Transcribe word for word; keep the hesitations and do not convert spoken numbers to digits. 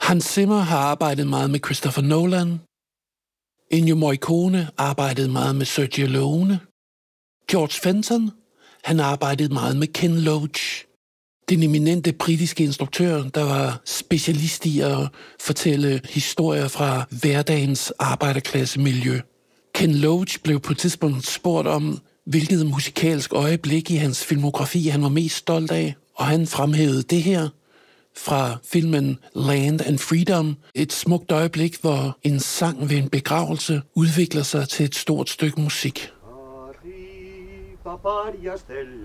Hans Zimmer har arbejdet meget med Christopher Nolan. Ennio Morricone arbejdede meget med Sergio Leone. George Fenton, han arbejdede meget med Ken Loach. Den eminente britiske instruktør, der var specialist i at fortælle historier fra hverdagens arbejderklassemiljø. Ken Loach blev på et tidspunkt spurgt om, hvilket musikalsk øjeblik i hans filmografi han var mest stolt af, og han fremhævede det her fra filmen Land and Freedom. Et smukt øjeblik, hvor en sang ved en begravelse udvikler sig til et stort stykke musik.